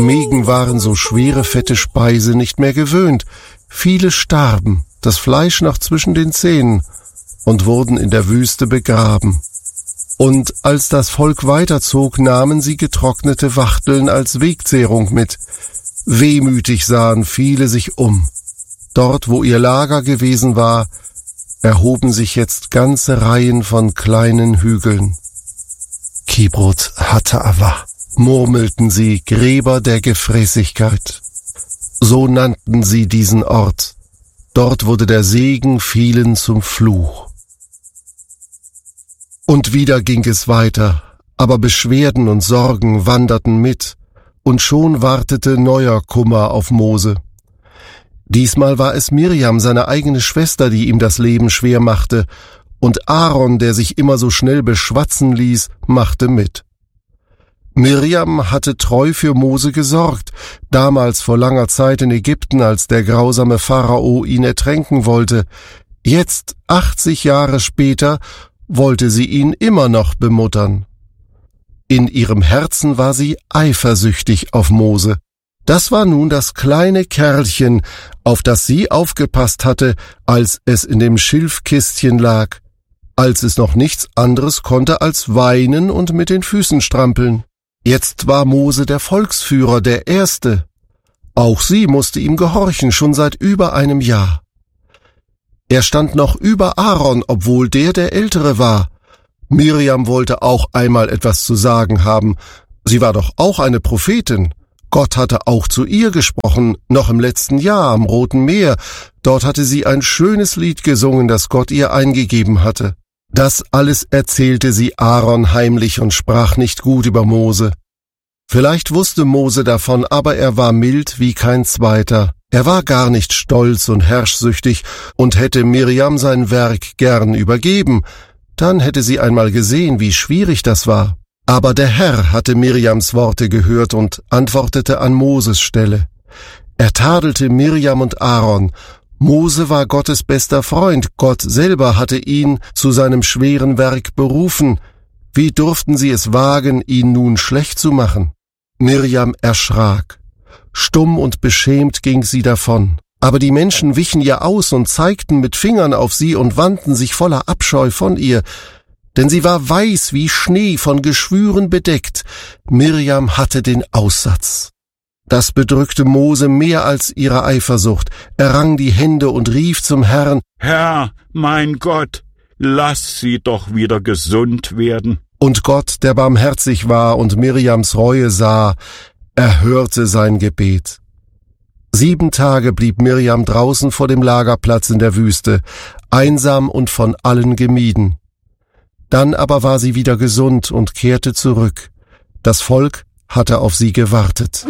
Mägen waren so schwere, fette Speise nicht mehr gewöhnt. Viele starben, das Fleisch noch zwischen den Zähnen, und wurden in der Wüste begraben. Und als das Volk weiterzog, nahmen sie getrocknete Wachteln als Wegzehrung mit. Wehmütig sahen viele sich um. Dort, wo ihr Lager gewesen war, erhoben sich jetzt ganze Reihen von kleinen Hügeln. Kibrut Hattaava, murmelten sie, Gräber der Gefräßigkeit. So nannten sie diesen Ort. Dort wurde der Segen vielen zum Fluch. Und wieder ging es weiter, aber Beschwerden und Sorgen wanderten mit, und schon wartete neuer Kummer auf Mose. Diesmal war es Mirjam, seine eigene Schwester, die ihm das Leben schwer machte, und Aaron, der sich immer so schnell beschwatzen ließ, machte mit. Mirjam hatte treu für Mose gesorgt, damals vor langer Zeit in Ägypten, als der grausame Pharao ihn ertränken wollte. Jetzt, 80 Jahre später, wollte sie ihn immer noch bemuttern. In ihrem Herzen war sie eifersüchtig auf Mose. Das war nun das kleine Kerlchen, auf das sie aufgepasst hatte, als es in dem Schilfkistchen lag, als es noch nichts anderes konnte als weinen und mit den Füßen strampeln. Jetzt war Mose der Volksführer, der Erste. Auch sie musste ihm gehorchen, schon seit über einem Jahr. Er stand noch über Aaron, obwohl der Ältere war. Mirjam wollte auch einmal etwas zu sagen haben. Sie war doch auch eine Prophetin. Gott hatte auch zu ihr gesprochen, noch im letzten Jahr am Roten Meer. Dort hatte sie ein schönes Lied gesungen, das Gott ihr eingegeben hatte. Das alles erzählte sie Aaron heimlich und sprach nicht gut über Mose. Vielleicht wusste Mose davon, aber er war mild wie kein zweiter. Er war gar nicht stolz und herrschsüchtig und hätte Mirjam sein Werk gern übergeben. Dann hätte sie einmal gesehen, wie schwierig das war. Aber der Herr hatte Mirjams Worte gehört und antwortete an Moses Stelle. Er tadelte Mirjam und Aaron. Mose war Gottes bester Freund. Gott selber hatte ihn zu seinem schweren Werk berufen. Wie durften sie es wagen, ihn nun schlecht zu machen? Mirjam erschrak. Stumm und beschämt ging sie davon. Aber die Menschen wichen ihr aus und zeigten mit Fingern auf sie und wandten sich voller Abscheu von ihr. Denn sie war weiß wie Schnee, von Geschwüren bedeckt. Mirjam hatte den Aussatz. Das bedrückte Mose mehr als ihre Eifersucht. Er rang die Hände und rief zum Herrn: Herr, mein Gott, lass sie doch wieder gesund werden. Und Gott, der barmherzig war und Mirjams Reue sah, erhörte sein Gebet. 7 Tage blieb Mirjam draußen vor dem Lagerplatz in der Wüste, einsam und von allen gemieden. Dann aber war sie wieder gesund und kehrte zurück. Das Volk hatte auf sie gewartet.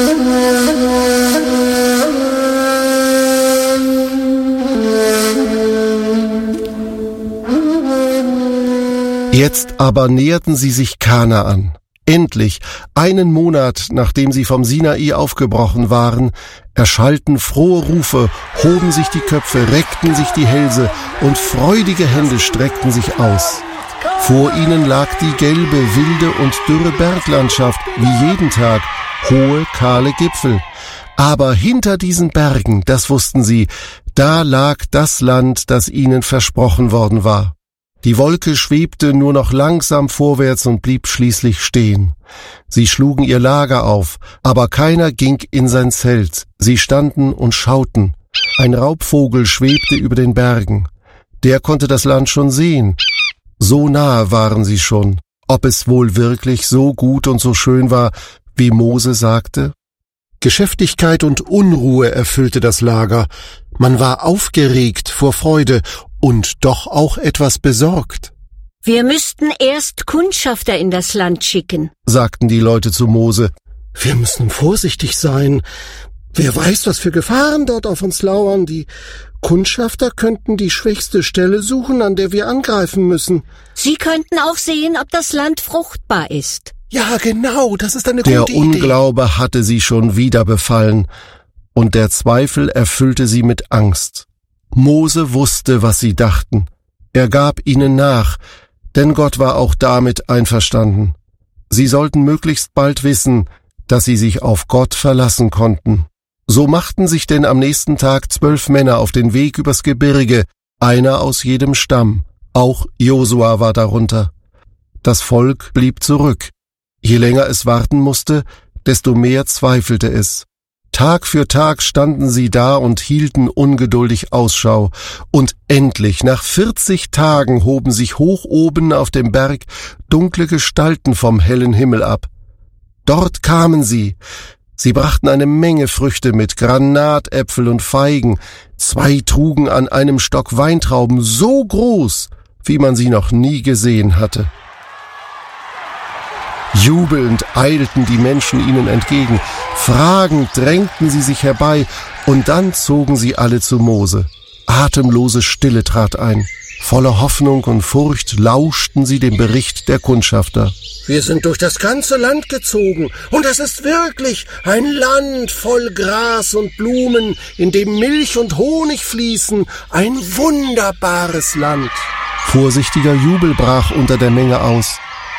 Jetzt aber näherten sie sich Kanaan. Endlich, 1 Monat, nachdem sie vom Sinai aufgebrochen waren, erschallten frohe Rufe, hoben sich die Köpfe, reckten sich die Hälse und freudige Hände streckten sich aus. Vor ihnen lag die gelbe, wilde und dürre Berglandschaft, wie jeden Tag, hohe, kahle Gipfel. Aber hinter diesen Bergen, das wussten sie, da lag das Land, das ihnen versprochen worden war. Die Wolke schwebte nur noch langsam vorwärts und blieb schließlich stehen. Sie schlugen ihr Lager auf, aber keiner ging in sein Zelt. Sie standen und schauten. Ein Raubvogel schwebte über den Bergen. Der konnte das Land schon sehen. So nahe waren sie schon. Ob es wohl wirklich so gut und so schön war, wie Mose sagte? Geschäftigkeit und Unruhe erfüllte das Lager. Man war aufgeregt vor Freude und doch auch etwas besorgt. Wir müssten erst Kundschafter in das Land schicken, sagten die Leute zu Mose. Wir müssen vorsichtig sein. Wer weiß, was für Gefahren dort auf uns lauern. Die Kundschafter könnten die schwächste Stelle suchen, an der wir angreifen müssen. Sie könnten auch sehen, ob das Land fruchtbar ist. Ja, genau, das ist eine gute Idee. Der Unglaube hatte sie schon wieder befallen, und der Zweifel erfüllte sie mit Angst. Mose wusste, was sie dachten. Er gab ihnen nach, denn Gott war auch damit einverstanden. Sie sollten möglichst bald wissen, dass sie sich auf Gott verlassen konnten. So machten sich denn am nächsten Tag 12 Männer auf den Weg übers Gebirge, einer aus jedem Stamm. Auch Josua war darunter. Das Volk blieb zurück. Je länger es warten musste, desto mehr zweifelte es. Tag für Tag standen sie da und hielten ungeduldig Ausschau. Und endlich, nach 40 Tagen, hoben sich hoch oben auf dem Berg dunkle Gestalten vom hellen Himmel ab. Dort kamen sie. Sie brachten eine Menge Früchte mit, Granatäpfel und Feigen. 2 trugen an einem Stock Weintrauben so groß, wie man sie noch nie gesehen hatte. Jubelnd eilten die Menschen ihnen entgegen, fragend drängten sie sich herbei, und dann zogen sie alle zu Mose. Atemlose Stille trat ein. Voller Hoffnung und Furcht lauschten sie dem Bericht der Kundschafter. Wir sind durch das ganze Land gezogen, und es ist wirklich ein Land voll Gras und Blumen, in dem Milch und Honig fließen, ein wunderbares Land. Vorsichtiger Jubel brach unter der Menge aus.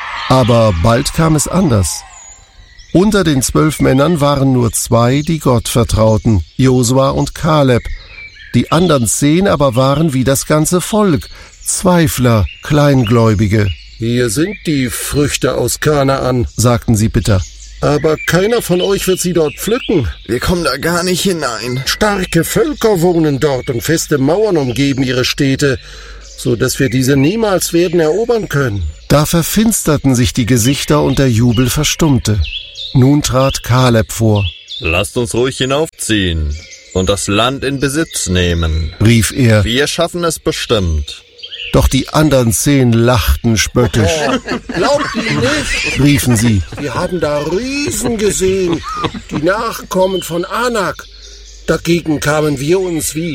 Aber bald kam es anders. Unter den 12 Männern waren nur 2, die Gott vertrauten, Josua und Kaleb. Die anderen 10 aber waren wie das ganze Volk, Zweifler, Kleingläubige. Hier sind die Früchte aus Kanaan, sagten sie bitter. Aber keiner von euch wird sie dort pflücken. Wir kommen da gar nicht hinein. Starke Völker wohnen dort und feste Mauern umgeben ihre Städte, so dass wir diese niemals werden erobern können. Da verfinsterten sich die Gesichter und der Jubel verstummte. Nun trat Kaleb vor. Lasst uns ruhig hinaufziehen und das Land in Besitz nehmen, rief er. Wir schaffen es bestimmt. Doch die anderen 10 lachten spöttisch. Glaubt ihr nicht? Riefen sie. Wir haben da Riesen gesehen, die Nachkommen von Anak. Dagegen kamen wir uns wie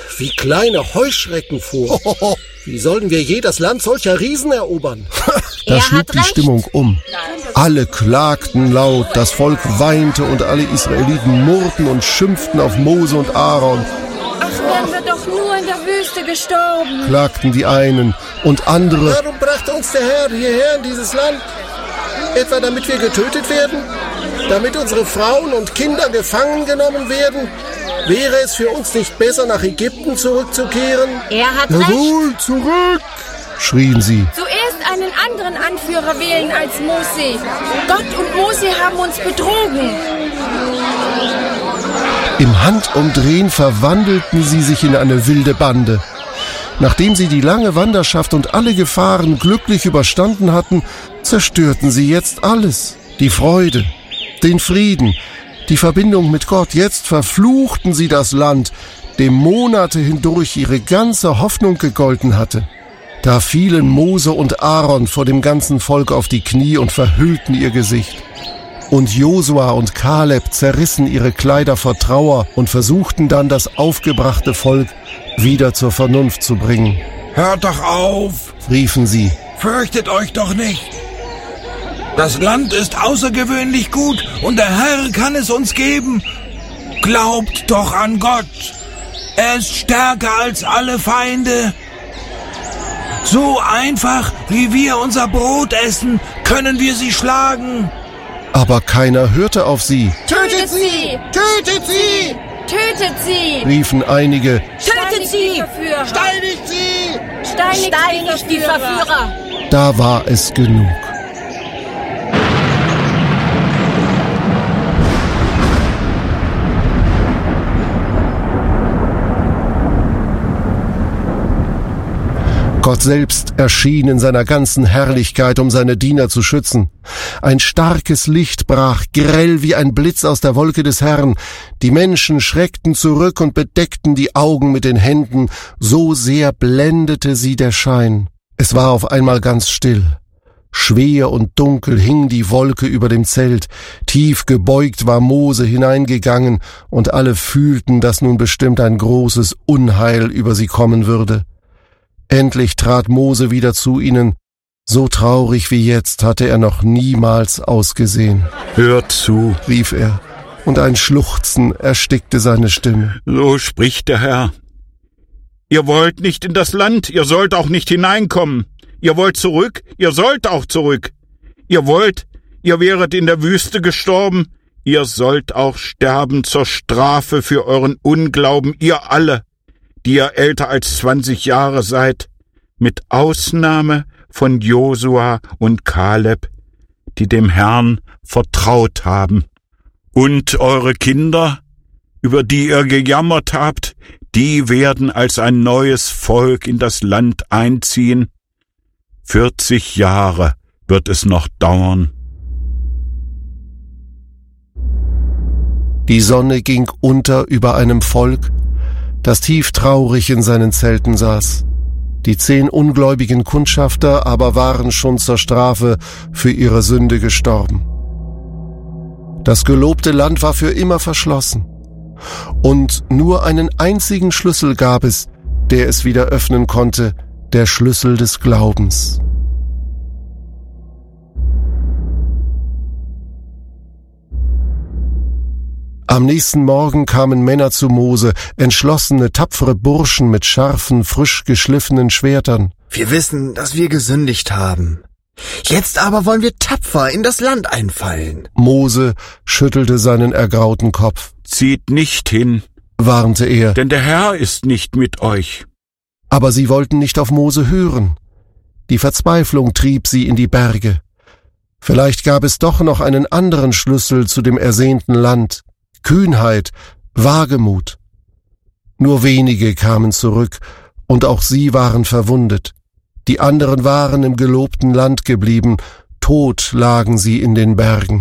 kleine Heuschrecken vor. Wie sollen wir je das Land solcher Riesen erobern? Da schlug die Stimmung um. Alle klagten laut, das Volk weinte und alle Israeliten murrten und schimpften auf Mose und Aaron. Ach, wären wir doch nur in der Wüste gestorben, klagten die einen, und andere. Warum brachte uns der Herr hierher in dieses Land? Etwa damit wir getötet werden? Damit unsere Frauen und Kinder gefangen genommen werden? Wäre es für uns nicht besser, nach Ägypten zurückzukehren? Er hat Jawohl, recht. zurück, schrien sie. zuerst einen anderen Anführer wählen als Mose. Gott und Mose haben uns betrogen. Im Handumdrehen verwandelten sie sich in eine wilde Bande. Nachdem sie die lange Wanderschaft und alle Gefahren glücklich überstanden hatten, zerstörten sie jetzt alles. Die Freude, den Frieden, die Verbindung mit Gott. Jetzt verfluchten sie das Land, dem Monate hindurch ihre ganze Hoffnung gegolten hatte. Da fielen Mose und Aaron vor dem ganzen Volk auf die Knie und verhüllten ihr Gesicht. Und Josua und Kaleb zerrissen ihre Kleider vor Trauer und versuchten dann, das aufgebrachte Volk wieder zur Vernunft zu bringen. Hört doch auf, Riefen sie. fürchtet euch doch nicht. Das Land ist außergewöhnlich gut und der Herr kann es uns geben. Glaubt doch an Gott. Er ist stärker als alle Feinde. So einfach, wie wir unser Brot essen, können wir sie schlagen. Aber keiner hörte auf sie, Tötet sie! Tötet sie! Tötet sie! riefen einige. Tötet sie! Steinigt sie! Steinigt die Verführer! Da war es genug. Gott selbst erschien in seiner ganzen Herrlichkeit, um seine Diener zu schützen. Ein starkes Licht brach grell wie ein Blitz aus der Wolke des Herrn. Die Menschen schreckten zurück und bedeckten die Augen mit den Händen, so sehr blendete sie der Schein. Es war auf einmal ganz still. Schwer und dunkel hing die Wolke über dem Zelt. Tief gebeugt war Mose hineingegangen, und alle fühlten, dass nun bestimmt ein großes Unheil über sie kommen würde. Endlich trat Mose wieder zu ihnen. So traurig wie jetzt hatte er noch niemals ausgesehen. Hört zu, Rief er, und ein Schluchzen erstickte seine Stimme. so spricht der Herr. Ihr wollt nicht in das Land, ihr sollt auch nicht hineinkommen. Ihr wollt zurück, ihr sollt auch zurück. Ihr wollt, ihr wäret in der Wüste gestorben, ihr sollt auch sterben zur Strafe für euren Unglauben, ihr alle, die ihr älter als 20 Jahre seid, mit Ausnahme von Josua und Kaleb, die dem Herrn vertraut haben. Und eure Kinder, über die ihr gejammert habt, die werden als ein neues Volk in das Land einziehen. 40 Jahre wird es noch dauern. Die Sonne ging unter über einem Volk, das tief traurig in seinen Zelten saß. Die 10 ungläubigen Kundschafter aber waren schon zur Strafe für ihre Sünde gestorben. Das gelobte Land war für immer verschlossen, und nur einen einzigen Schlüssel gab es, der es wieder öffnen konnte, der Schlüssel des Glaubens. Am nächsten Morgen kamen Männer zu Mose, entschlossene, tapfere Burschen mit scharfen, frisch geschliffenen Schwertern. Wir wissen, dass wir gesündigt haben. Jetzt aber wollen wir tapfer in das Land einfallen. Mose schüttelte seinen ergrauten Kopf. Zieht nicht hin, warnte er. denn der Herr ist nicht mit euch. Aber sie wollten nicht auf Mose hören. Die Verzweiflung trieb sie in die Berge. Vielleicht gab es doch noch einen anderen Schlüssel zu dem ersehnten Land. Kühnheit, Wagemut. Nur wenige kamen zurück, und auch sie waren verwundet. Die anderen waren im gelobten Land geblieben, tot lagen sie in den Bergen.